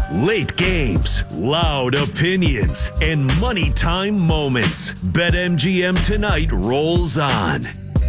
Late games, loud opinions, and money time moments. BetMGM tonight rolls on.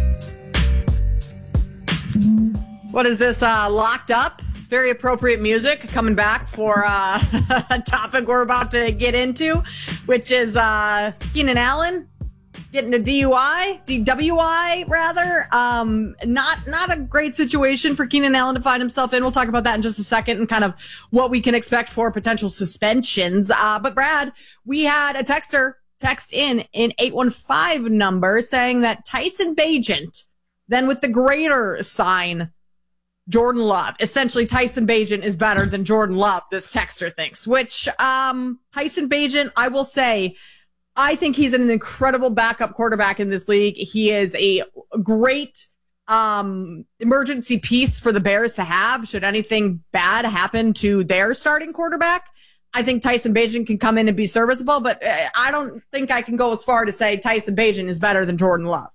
What is this, Locked Up? Very appropriate music coming back for a topic we're about to get into, which is Keenan Allen getting a DWI rather. Not a great situation for Keenan Allen to find himself in. We'll talk about that in just a second and kind of what we can expect for potential suspensions. But Brad, we had a texter text in 815 number saying that Tyson Bagent, then with the greater sign, Jordan Love. Essentially, Tyson Bagent is better than Jordan Love, this texter thinks, which Tyson Bagent, I will say, I think he's an incredible backup quarterback in this league. He is a great emergency piece for the Bears to have should anything bad happen to their starting quarterback. I think Tyson Bagent can come in and be serviceable, but I don't think I can go as far to say Tyson Bagent is better than Jordan Love.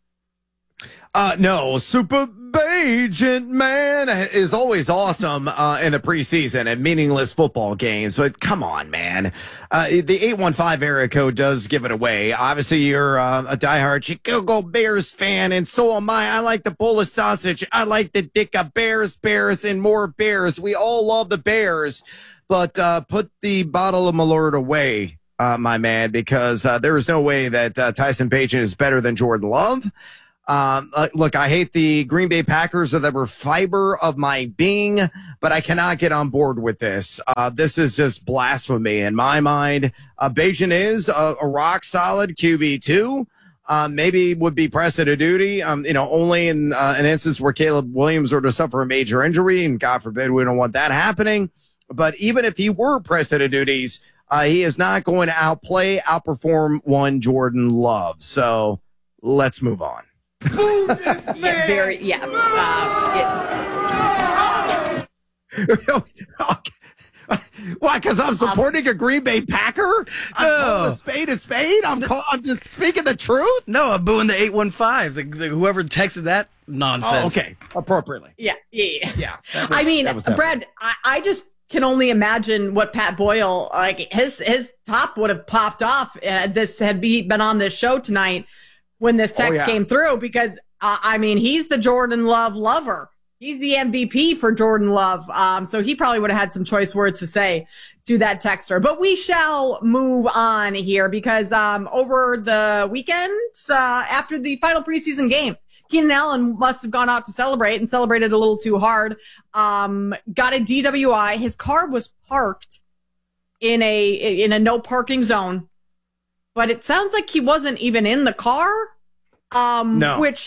No, Super Bagent, man, is always awesome in the preseason and meaningless football games. But come on, man. The 815 area code does give it away. Obviously, you're a diehard Chicago Bears fan, and so am I. I like the Polish sausage. I like the dick of Bears, and more Bears. We all love the Bears. But put the bottle of Malort away, my man, because there is no way that Tyson Bagent is better than Jordan Love. Look, I hate the Green Bay Packers with every fiber of my being, but I cannot get on board with this. This is just blasphemy in my mind. Bagent is a rock solid QB2. Maybe would be pressed to duty, only in an instance where Caleb Williams were to suffer a major injury, and God forbid we don't want that happening. But even if he were pressed to duties, he is not going to outperform one Jordan Love. So let's move on. Why? Because I'm supporting a Green Bay Packer? I'm calling a spade a spade? I'm just speaking the truth? No, I'm booing the 815. Whoever texted that nonsense. Oh, okay. Appropriately. Yeah. Was Brad, I just can only imagine what Pat Boyle, like his top would have popped off had he been on this show tonight when this text came through, because he's the Jordan Love lover. He's the MVP for Jordan Love. So he probably would have had some choice words to say to that texter. But we shall move on here because over the weekend, after the final preseason game, Keenan Allen must have gone out to celebrate and celebrated a little too hard. Got a DWI. His car was parked in a no parking zone, but it sounds like he wasn't even in the car. No. Which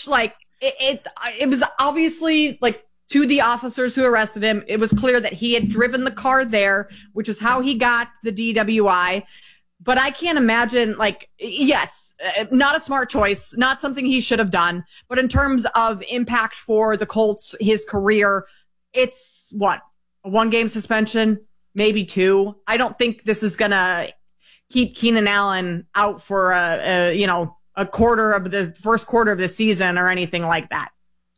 it was obviously to the officers who arrested him, it was clear that he had driven the car there, which is how he got the DWI. But I can't imagine, yes, not a smart choice, not something he should have done. But in terms of impact for the Colts, his career, it's a 1-game suspension, maybe 2. I don't think this is going to keep Keenan Allen out for a quarter of the first quarter of the season or anything like that.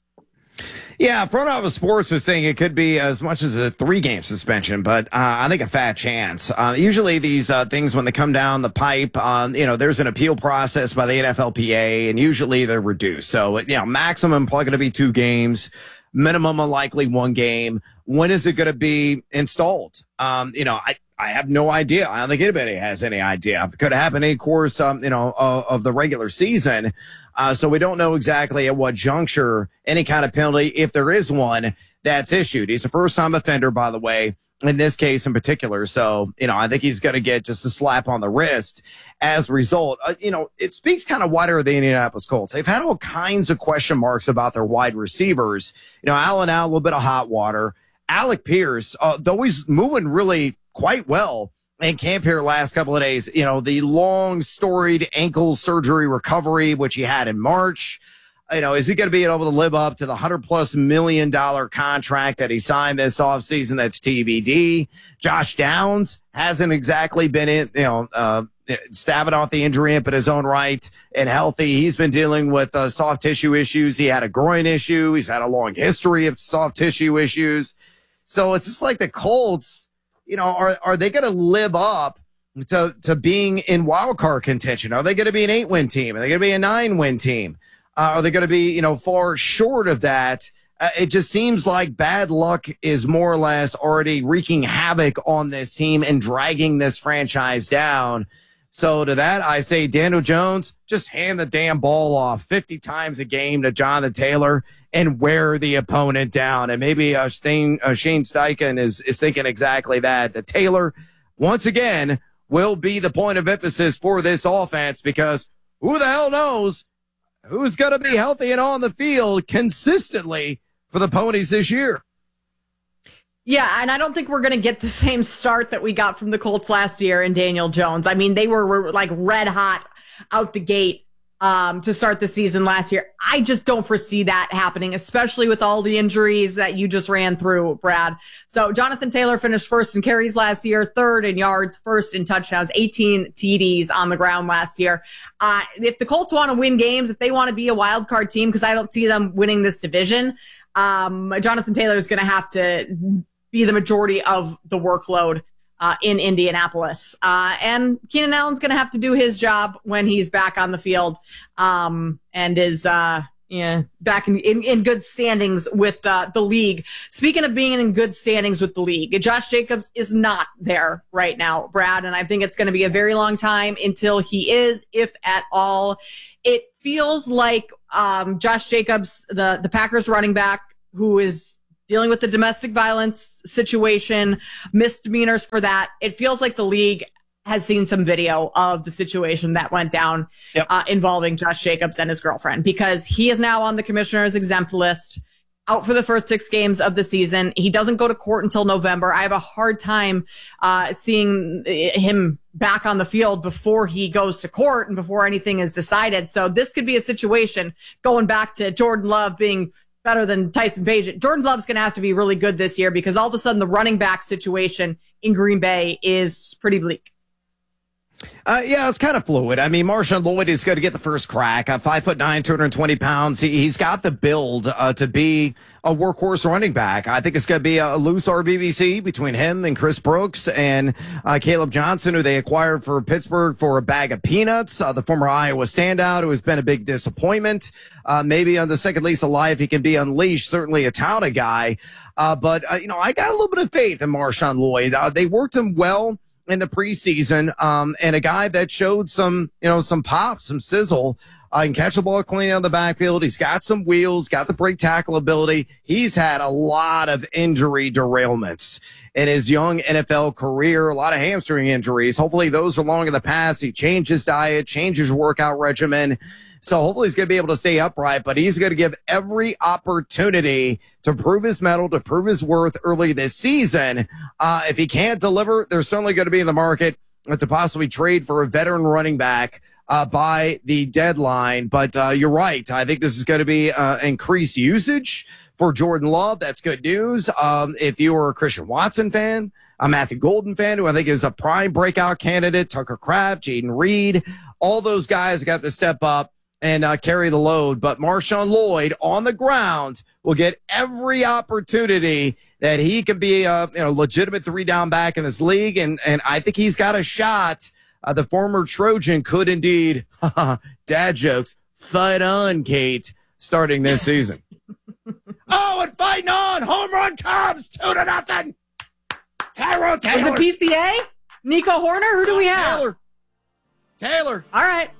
Yeah, Front Office Sports was saying it could be as much as a 3-game suspension, but I think a fat chance. Usually these things, when they come down the pipe, there's an appeal process by the NFLPA, and usually they're reduced. So, maximum probably going to be 2 games, minimum likely 1 game. When is it going to be installed? I have no idea. I don't think anybody has any idea. It could happen in course, of the regular season. So we don't know exactly at what juncture any kind of penalty, if there is one, that's issued. He's a first-time offender, by the way, in this case in particular. So, I think he's going to get just a slap on the wrist as a result. It speaks kind of wider of the Indianapolis Colts. They've had all kinds of question marks about their wide receivers. Allen out, a little bit of hot water. Alec Pierce, though he's moving really quite well in camp here last couple of days, the long storied ankle surgery recovery, which he had in March, is he going to be able to live up to the $100+ million contract that he signed this offseason? That's TBD. Josh Downs hasn't exactly been stabbing off the injury imp in his own right and healthy. He's been dealing with soft tissue issues. He had a groin issue. He's had a long history of soft tissue issues. So it's just like the Colts, are they going to live up to being in wild card contention? Are they going to be an 8-win team? Are they going to be a 9-win team? Are they going to be, far short of that? It just seems like bad luck is more or less already wreaking havoc on this team and dragging this franchise down. So to that, I say, Daniel Jones, just hand the damn ball off 50 times a game to Jonathan Taylor and wear the opponent down. And maybe Shane Steichen is thinking exactly that. The Taylor, once again, will be the point of emphasis for this offense, because who the hell knows who's going to be healthy and on the field consistently for the Ponies this year. Yeah, and I don't think we're going to get the same start that we got from the Colts last year in Daniel Jones. I mean, they were like red hot out the gate to start the season last year. I just don't foresee that happening, especially with all the injuries that you just ran through, Brad. So Jonathan Taylor finished first in carries last year, third in yards, first in touchdowns, 18 TDs on the ground last year. If the Colts want to win games, if they want to be a wild card team, because I don't see them winning this division, Jonathan Taylor is going to have to be the majority of the workload in Indianapolis. And Keenan Allen's going to have to do his job when he's back on the field and is back in good standings with the league. Speaking of being in good standings with the league, Josh Jacobs is not there right now, Brad, and I think it's going to be a very long time until he is, if at all. It feels like Josh Jacobs, the Packers running back, who is dealing with the domestic violence situation, misdemeanors for that. It feels like the league has seen some video of the situation that went down involving Josh Jacobs and his girlfriend, because he is now on the commissioner's exempt list, out for the first 6 games of the season. He doesn't go to court until November. I have a hard time seeing him back on the field before he goes to court and before anything is decided. So this could be a situation, going back to Jordan Love being better than Tyson Bagent. Jordan Love's going to have to be really good this year, because all of a sudden the running back situation in Green Bay is pretty bleak. It's kind of fluid. I mean, Marshawn Lloyd is going to get the first crack. 5'9", 220 pounds. He's got the build to be a workhorse running back. I think it's going to be a loose RBBC between him and Chris Brooks and Caleb Johnson, who they acquired for Pittsburgh for a bag of peanuts. The former Iowa standout, who has been a big disappointment. Maybe on the second lease of life, he can be unleashed. Certainly a talented guy. But I got a little bit of faith in Marshawn Lloyd. They worked him well in the preseason, and a guy that showed some pop, some sizzle, can catch the ball clean out of the backfield. He's got some wheels, got the break tackle ability. He's had a lot of injury derailments in his young NFL career, a lot of hamstring injuries. Hopefully those are long in the past. He changed his diet, changed his workout regimen. So hopefully he's going to be able to stay upright, but he's going to give every opportunity to prove his mettle, to prove his worth early this season. If he can't deliver, they're certainly going to be in the market to possibly trade for a veteran running back by the deadline. But you're right. I think this is going to be increased usage for Jordan Love. That's good news. If you were a Christian Watson fan, a Matthew Golden fan, who I think is a prime breakout candidate, Tucker Kraft, Jaden Reed, all those guys got to step up and carry the load. But Marshawn Lloyd on the ground will get every opportunity that he can be a legitimate 3-down back in this league. And I think he's got a shot. The former Trojan could indeed, dad jokes, fight on, Kate, starting this season. And fighting on, home run Cubs, 2-0. Tyrod Taylor. Was it PCA? Nico Horner? Who do we have? Taylor. All right.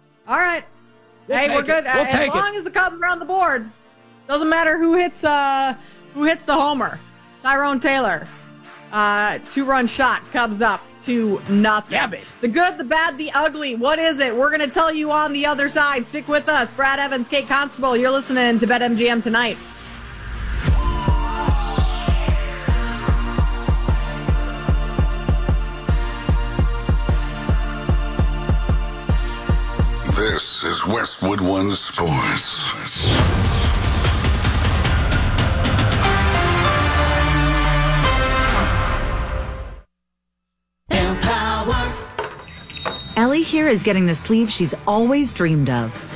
We're good. As long as the Cubs are on the board, doesn't matter who hits the homer. Tyrone Taylor, 2-run shot. Cubs up 2-0. Yeah, baby. The good, the bad, the ugly. What is it? We're gonna tell you on the other side. Stick with us. Brad Evans, Kate Constable. You're listening to BetMGM tonight. This is Westwood One Sports. Ellie here is getting the sleep she's always dreamed of.